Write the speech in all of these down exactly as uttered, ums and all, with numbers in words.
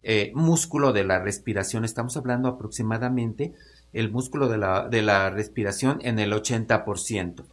eh, músculo de la respiración. Estamos hablando aproximadamente el músculo de la, de la respiración en el ochenta por ciento.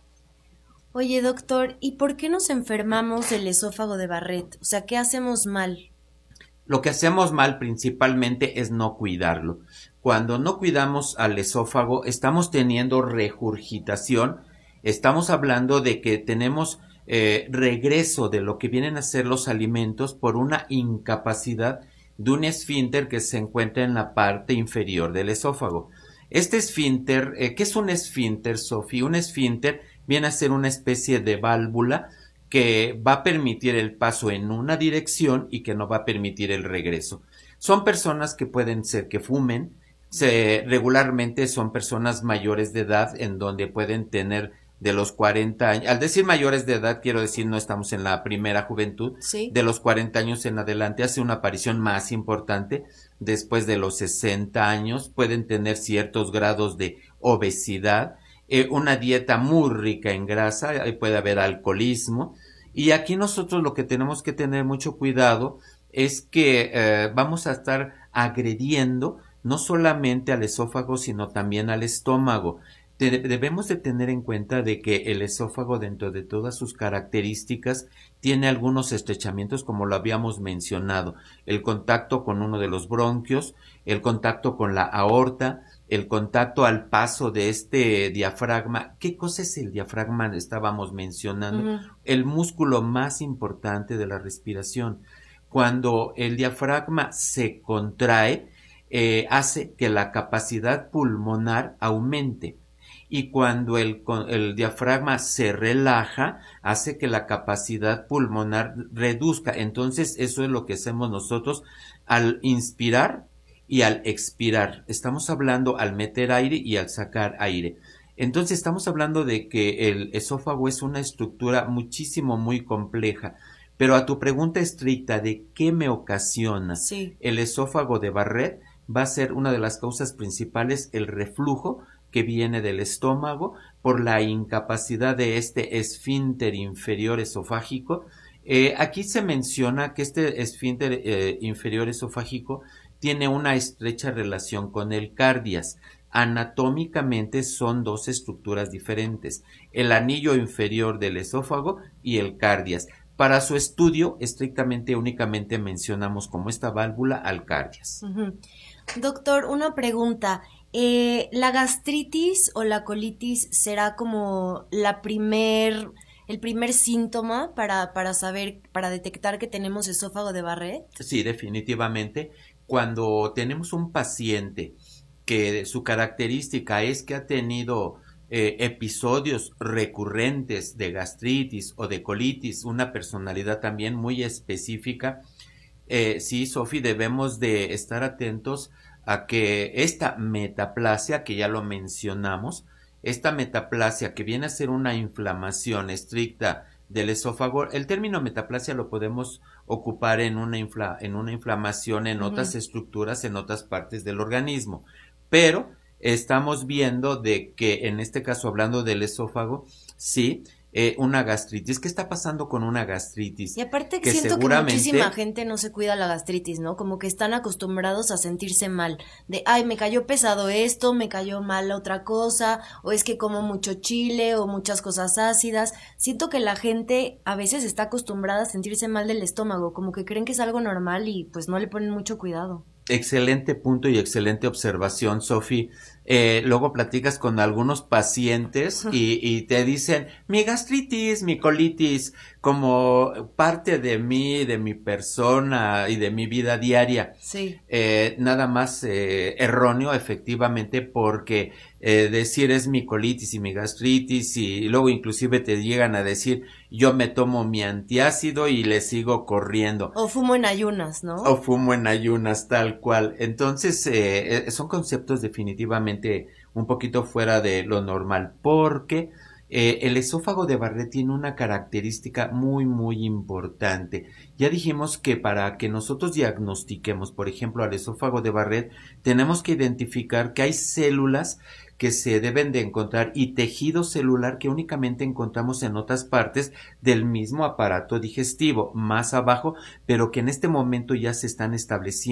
Oye, doctor, ¿y por qué nos enfermamos del esófago de Barrett? O sea, ¿qué hacemos mal? Lo que hacemos mal principalmente es no cuidarlo. Cuando no cuidamos al esófago, estamos teniendo regurgitación, estamos hablando de que tenemos eh, regreso de lo que vienen a ser los alimentos por una incapacidad de un esfínter que se encuentra en la parte inferior del esófago. Este esfínter, eh, ¿qué es un esfínter, Sofi? Un esfínter viene a ser una especie de válvula que va a permitir el paso en una dirección y que no va a permitir el regreso. Son personas que pueden ser que fumen, se, regularmente son personas mayores de edad en donde pueden tener de los cuarenta años, al decir mayores de edad quiero decir no estamos en la primera juventud, Sí. de los cuarenta años en adelante hace una aparición más importante, después de los sesenta años pueden tener ciertos grados de obesidad, eh, una dieta muy rica en grasa, eh, puede haber alcoholismo, y aquí nosotros lo que tenemos que tener mucho cuidado es que eh, vamos a estar agrediendo no solamente al esófago sino también al estómago. De- debemos de tener en cuenta de que el esófago dentro de todas sus características tiene algunos estrechamientos como lo habíamos mencionado, el contacto con uno de los bronquios, el contacto con la aorta, el contacto al paso de este diafragma. ¿Qué cosa es el diafragma? Estábamos mencionando Ujú. el músculo más importante de la respiración. Cuando el diafragma se contrae, eh, hace que la capacidad pulmonar aumente. Y cuando el, el diafragma se relaja, hace que la capacidad pulmonar reduzca. Entonces, eso es lo que hacemos nosotros al inspirar y al expirar. Estamos hablando al meter aire y al sacar aire. Entonces estamos hablando de que el esófago es una estructura muchísimo muy compleja. Pero a tu pregunta estricta de qué me ocasiona Sí. el esófago de Barrett, va a ser una de las causas principales el reflujo que viene del estómago por la incapacidad de este esfínter inferior esofágico. Eh, aquí se menciona que este esfínter eh, inferior esofágico tiene una estrecha relación con el cardias. Anatómicamente son dos estructuras diferentes, el anillo inferior del esófago y el cardias. Para su estudio, estrictamente únicamente mencionamos como esta válvula al cardias. Ujú. Doctor, una pregunta. Eh, ¿la gastritis o la colitis será como la primer, el primer síntoma para, para saber, para detectar que tenemos esófago de Barrett? Sí, definitivamente. Cuando tenemos un paciente que su característica es que ha tenido eh, episodios recurrentes de gastritis o de colitis, una personalidad también muy específica, eh, sí, Sofi, debemos de estar atentos a que esta metaplasia, que ya lo mencionamos, esta metaplasia que viene a ser una inflamación estricta del esófago, el término metaplasia lo podemos ocupar en una, infla, en una inflamación en Ujú. otras estructuras, en otras partes del organismo, pero estamos viendo de que en este caso hablando del esófago, sí, eh, una gastritis. ¿Qué está pasando con una gastritis? Y aparte Que siento que muchísima seguramente gente no se cuida la gastritis, ¿no? Como que están acostumbrados a sentirse mal. De, ay, me cayó pesado esto, me cayó mal otra cosa, o es que como mucho chile o muchas cosas ácidas. Siento que la gente a veces está acostumbrada a sentirse mal del estómago, como que creen que es algo normal y pues no le ponen mucho cuidado. excelente punto y excelente observación, Sofi. Eh, luego platicas con algunos pacientes y, y te dicen mi gastritis, mi colitis, como parte de mí, de mi persona y de mi vida diaria. Sí. Eh, nada más eh, erróneo, efectivamente, porque eh, decir es mi colitis y mi gastritis y luego inclusive te llegan a decir yo me tomo mi antiácido y le sigo corriendo. O fumo en ayunas, O ¿no? fumo en ayunas, tal cual. Entonces, eh, eh, son conceptos definitivamente un poquito fuera de lo normal, porque eh, el esófago de Barrett tiene una característica muy, muy importante. Ya dijimos que para que nosotros diagnostiquemos, por ejemplo, al esófago de Barrett, tenemos que identificar que hay células que se deben de encontrar y tejido celular que únicamente encontramos en otras partes del mismo aparato digestivo, más abajo, pero que en este momento ya se están estableciendo